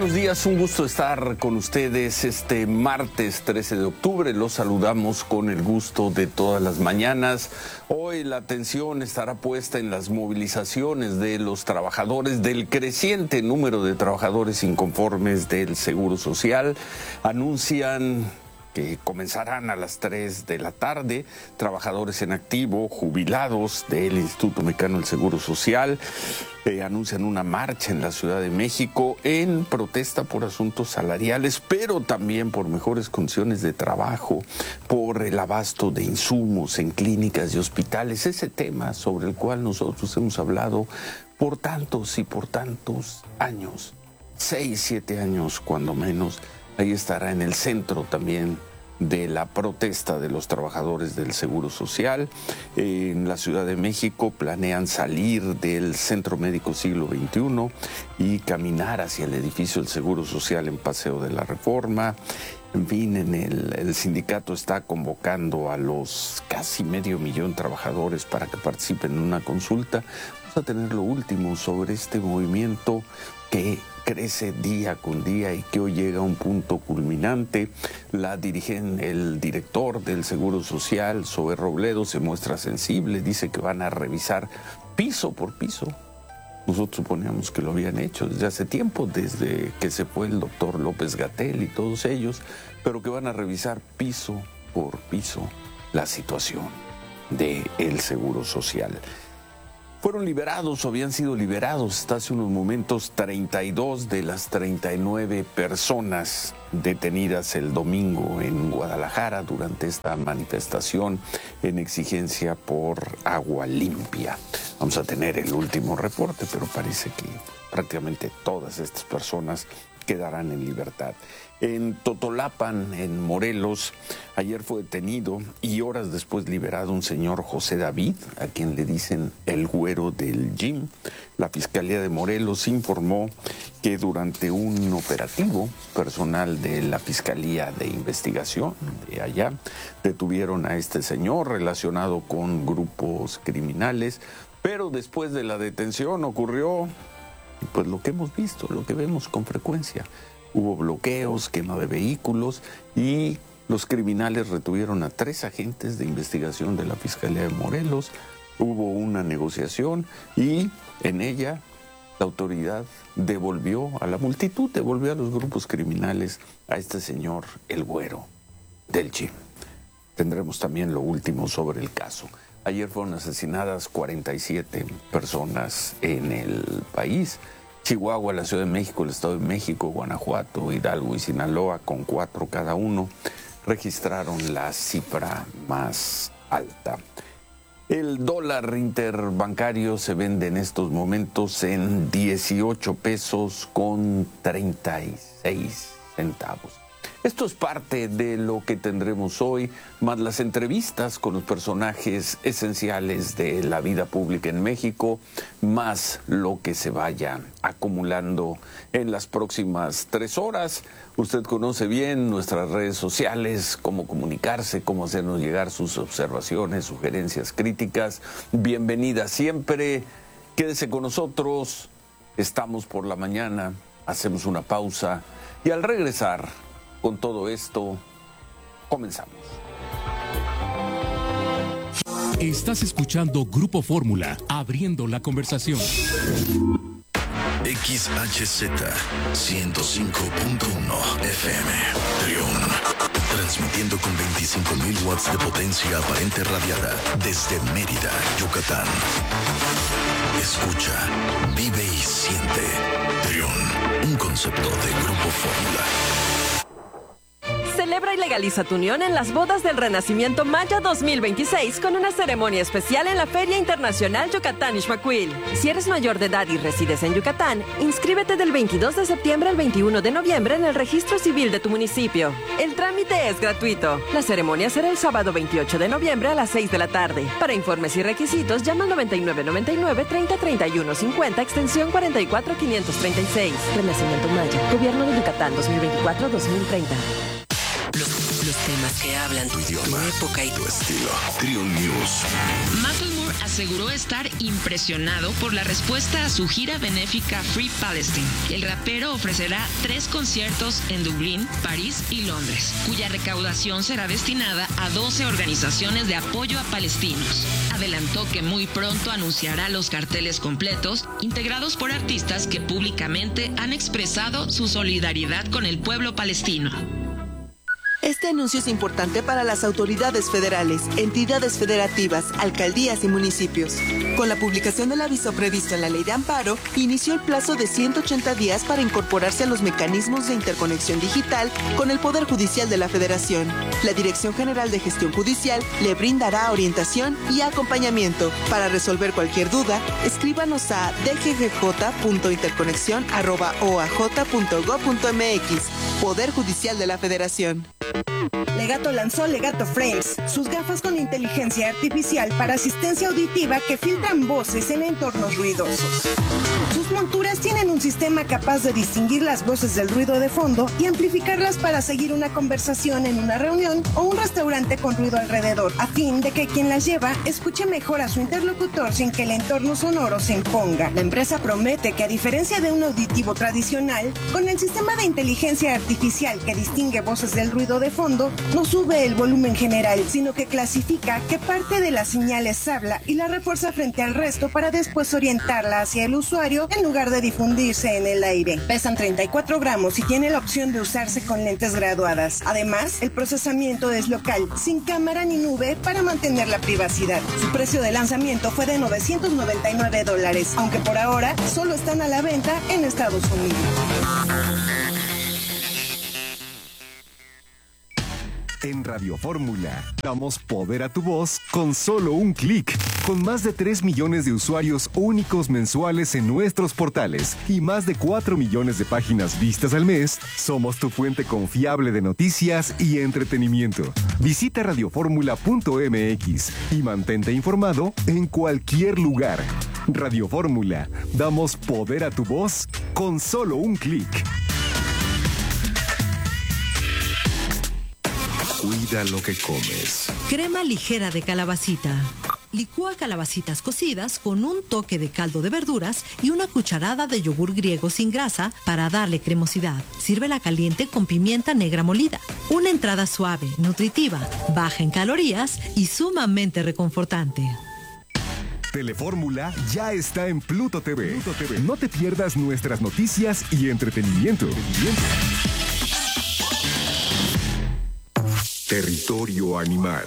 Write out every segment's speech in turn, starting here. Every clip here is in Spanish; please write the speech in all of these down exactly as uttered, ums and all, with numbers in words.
buenos días, un gusto estar con ustedes este martes trece de octubre. Los saludamos con el gusto de todas las mañanas. Hoy la atención estará puesta en las movilizaciones de los trabajadores, del creciente número de trabajadores inconformes del Seguro Social. Anuncian que comenzarán a las tres de la tarde, trabajadores en activo, jubilados del Instituto Mexicano del Seguro Social, eh, anuncian una marcha en la Ciudad de México en protesta por asuntos salariales, pero también por mejores condiciones de trabajo, por el abasto de insumos en clínicas y hospitales, ese tema sobre el cual nosotros hemos hablado por tantos y por tantos años, seis, siete años cuando menos. Ahí estará en el centro también de la protesta de los trabajadores del Seguro Social. En la Ciudad de México planean salir del Centro Médico Siglo veintiuno y caminar hacia el edificio del Seguro Social en Paseo de la Reforma. En fin, en el, el sindicato está convocando a los casi medio millón de trabajadores para que participen en una consulta. Vamos a tener lo último sobre este movimiento que crece día con día y que hoy llega a un punto culminante. La dirigen, el director del Seguro Social, Zoé Robledo, se muestra sensible, dice que van a revisar piso por piso. Nosotros suponíamos que lo habían hecho desde hace tiempo, desde que se fue el doctor López-Gatell y todos ellos, pero que van a revisar piso por piso la situación del Seguro Social. Fueron liberados o habían sido liberados hasta hace unos momentos treinta y dos de las treinta y nueve personas detenidas el domingo en Guadalajara durante esta manifestación en exigencia por agua limpia. Vamos a tener el último reporte, pero parece que prácticamente todas estas personas quedarán en libertad. En Totolapan, en Morelos, ayer fue detenido y horas después liberado un señor José David, a quien le dicen el güero del gym. La Fiscalía de Morelos informó que durante un operativo, personal de la Fiscalía de Investigación de allá detuvieron a este señor relacionado con grupos criminales, pero después de la detención ocurrió pues lo que hemos visto, lo que vemos con frecuencia. Hubo bloqueos, quema de vehículos y los criminales retuvieron a tres agentes de investigación de la Fiscalía de Morelos. Hubo una negociación y en ella la autoridad devolvió a la multitud, devolvió a los grupos criminales a este señor, el güero del gym. Tendremos también lo último sobre el caso. Ayer fueron asesinadas cuarenta y siete personas en el país. Chihuahua, la Ciudad de México, el Estado de México, Guanajuato, Hidalgo y Sinaloa, con cuatro cada uno, registraron la cifra más alta. El dólar interbancario se vende en estos momentos en dieciocho pesos con treinta y seis centavos. Esto es parte de lo que tendremos hoy, más las entrevistas con los personajes esenciales de la vida pública en México, más lo que se vaya acumulando en las próximas tres horas. Usted conoce bien nuestras redes sociales, cómo comunicarse, cómo hacernos llegar sus observaciones, sugerencias, críticas. Bienvenida siempre. Quédese con nosotros. Estamos por la mañana, hacemos una pausa y al regresar, con todo esto, comenzamos. Estás escuchando Grupo Fórmula, abriendo la conversación. X H Z ciento cinco punto uno F M, Trión. Transmitiendo con veinticinco mil watts de potencia aparente radiada desde Mérida, Yucatán. Escucha, vive y siente. Trión, un concepto de Grupo Fórmula. Celebra y legaliza tu unión en las bodas del Renacimiento Maya dos mil veintiséis con una ceremonia especial en la Feria Internacional Yucatán Ixmaquil. Si eres mayor de edad y resides en Yucatán, inscríbete del veintidós de septiembre al veintiuno de noviembre en el registro civil de tu municipio. El trámite es gratuito. La ceremonia será el sábado veintiocho de noviembre a las seis de la tarde. Para informes y requisitos, llama al noventa y nueve noventa y nueve treinta treinta y uno cincuenta, extensión cuarenta y cuatro quinientos treinta y seis. Renacimiento Maya, Gobierno de Yucatán dos mil veinticuatro a dos mil treinta. Los, los temas que hablan, Tu idioma, tu época y tu estilo. Trión News. Macklemore aseguró estar impresionado por la respuesta a su gira benéfica Free Palestine. El rapero ofrecerá tres conciertos en Dublín, París y Londres, cuya recaudación será destinada a doce organizaciones de apoyo a palestinos. Adelantó que muy pronto anunciará los carteles completos, integrados por artistas que públicamente han expresado su solidaridad con el pueblo palestino. Este anuncio es importante para las autoridades federales, entidades federativas, alcaldías y municipios. Con la publicación del aviso previsto en la Ley de Amparo, inició el plazo de ciento ochenta días para incorporarse a los mecanismos de interconexión digital con el Poder Judicial de la Federación. La Dirección General de Gestión Judicial le brindará orientación y acompañamiento. Para resolver cualquier duda, escríbanos a d g g j punto interconexión arroba o a j punto gob punto m x. Poder Judicial de la Federación. Legato lanzó Legato Frames, sus gafas con inteligencia artificial para asistencia auditiva que filtran voces en entornos ruidosos. Sus monturas tienen un sistema capaz de distinguir las voces del ruido de fondo y amplificarlas para seguir una conversación en una reunión o un restaurante con ruido alrededor, a fin de que quien las lleva escuche mejor a su interlocutor sin que el entorno sonoro se imponga. La empresa promete que, a diferencia de un auditivo tradicional, con el sistema de inteligencia artificial que distingue voces del ruido de fondo, no sube el volumen general, sino que clasifica qué parte de las señales habla y la refuerza frente al resto para después orientarla hacia el usuario en lugar de difundirse en el aire. Pesan treinta y cuatro gramos y tiene la opción de usarse con lentes graduadas. Además, el procesamiento es local, sin cámara ni nube para mantener la privacidad. Su precio de lanzamiento fue de novecientos noventa y nueve dólares, aunque por ahora solo están a la venta en Estados Unidos. En Radio Fórmula, damos poder a tu voz con solo un clic. Con más de tres millones de usuarios únicos mensuales en nuestros portales y más de cuatro millones de páginas vistas al mes, somos tu fuente confiable de noticias y entretenimiento. Visita radio fórmula punto m x y mantente informado en cualquier lugar. Radio Fórmula, damos poder a tu voz con solo un clic. Cuida lo que comes. Crema ligera de calabacita. Licúa calabacitas cocidas con un toque de caldo de verduras y una cucharada de yogur griego sin grasa para darle cremosidad. Sírvela caliente con pimienta negra molida. Una entrada suave, nutritiva, baja en calorías y sumamente reconfortante. Telefórmula ya está en Pluto T V. Pluto T V. No te pierdas nuestras noticias y entretenimiento. Territorio animal.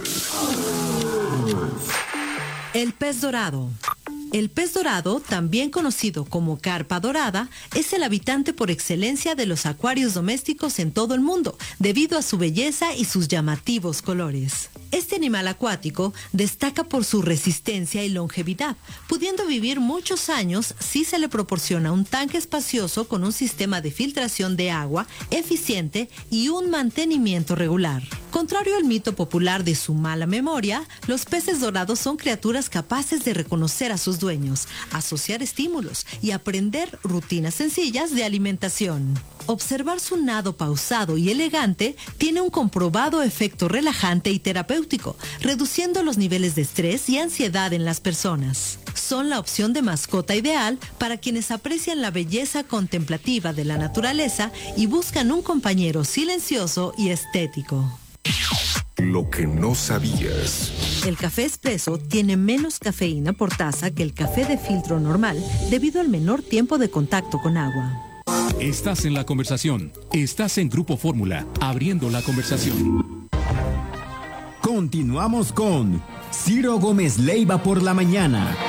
El pez dorado. El pez dorado, también conocido como carpa dorada, es el habitante por excelencia de los acuarios domésticos en todo el mundo, debido a su belleza y sus llamativos colores. Este animal acuático destaca por su resistencia y longevidad, pudiendo vivir muchos años si se le proporciona un tanque espacioso con un sistema de filtración de agua eficiente y un mantenimiento regular. Contrario al mito popular de su mala memoria, los peces dorados son criaturas capaces de reconocer a sus dueños, asociar estímulos y aprender rutinas sencillas de alimentación. Observar su nado pausado y elegante tiene un comprobado efecto relajante y terapéutico, reduciendo los niveles de estrés y ansiedad en las personas. Son la opción de mascota ideal para quienes aprecian la belleza contemplativa de la naturaleza y buscan un compañero silencioso y estético. Lo que no sabías. El café expreso tiene menos cafeína por taza que el café de filtro normal debido al menor tiempo de contacto con agua. Estás en la conversación. Estás en Grupo Fórmula, abriendo la conversación. Continuamos con Ciro Gómez Leiva por la mañana.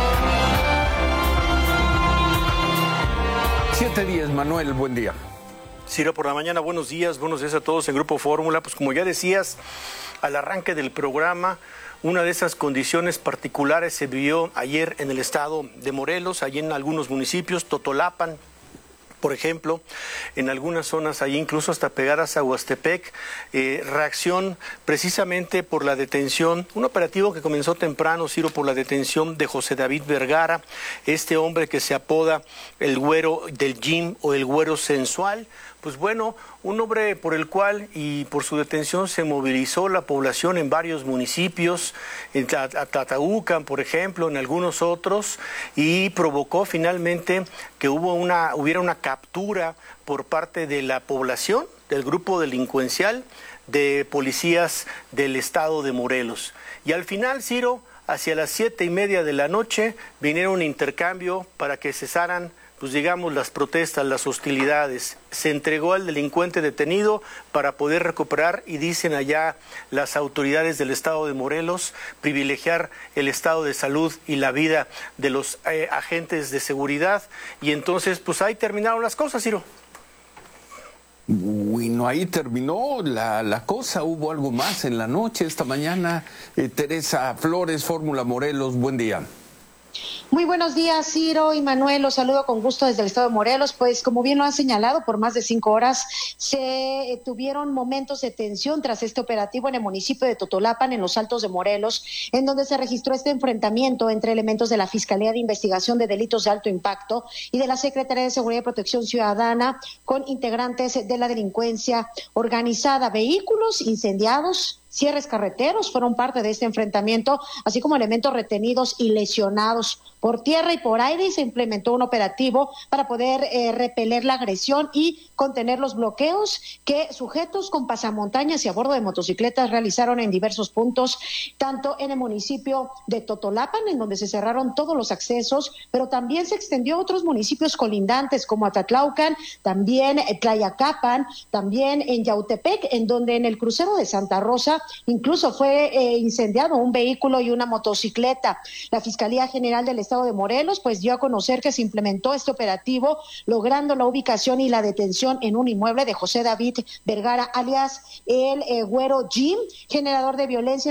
Siete días, Manuel, buen día. Ciro por la mañana, buenos días, buenos días a todos en Grupo Fórmula. Pues como ya decías al arranque del programa, una de esas condiciones particulares se vivió ayer en el estado de Morelos, allí en algunos municipios, Totolapan, por ejemplo, en algunas zonas, ahí incluso hasta pegadas a Huastepec, eh, reacción precisamente por la detención, un operativo que comenzó temprano, Ciro, por la detención de José David Vergara, este hombre que se apoda el güero del gym o el güero sensual, pues bueno, un hombre por el cual y por su detención se movilizó la población en varios municipios, en Tlatlaucan, por ejemplo, en algunos otros, y provocó finalmente que hubo una, hubiera una captura por parte de la población, del grupo delincuencial, de policías del estado de Morelos. Y al final, Ciro, hacia las siete y media de la noche, vinieron un intercambio para que cesaran, pues digamos, las protestas, las hostilidades. Se entregó al delincuente detenido para poder recuperar, y dicen allá las autoridades del estado de Morelos, privilegiar el estado de salud y la vida de los eh, agentes de seguridad. Y entonces, pues ahí terminaron las cosas, Ciro. Bueno, ahí terminó la, la cosa. Hubo algo más en la noche esta mañana. Eh, Teresa Flores, Fórmula Morelos, buen día. Muy buenos días, Ciro y Manuel, los saludo con gusto desde el estado de Morelos. Pues como bien lo han señalado, por más de cinco horas se eh, tuvieron momentos de tensión tras este operativo en el municipio de Totolapan, en los Altos de Morelos, en donde se registró este enfrentamiento entre elementos de la Fiscalía de Investigación de Delitos de Alto Impacto y de la Secretaría de Seguridad y Protección Ciudadana con integrantes de la delincuencia organizada. Vehículos incendiados, cierres carreteros fueron parte de este enfrentamiento, así como elementos retenidos y lesionados. Por tierra y por aire se implementó un operativo para poder eh, repeler la agresión y contener los bloqueos que sujetos con pasamontañas y a bordo de motocicletas realizaron en diversos puntos, tanto en el municipio de Totolapan, en donde se cerraron todos los accesos, pero también se extendió a otros municipios colindantes como Tlatlaucan, también Tlayacapan, también en Yautepec, en donde en el crucero de Santa Rosa incluso fue eh, incendiado un vehículo y una motocicleta. La Fiscalía General del Estado de Morelos pues dio a conocer que se implementó este operativo, logrando la ubicación y la detención en un inmueble de José David Vergara, alias el eh, Güero Jim, generador de violencia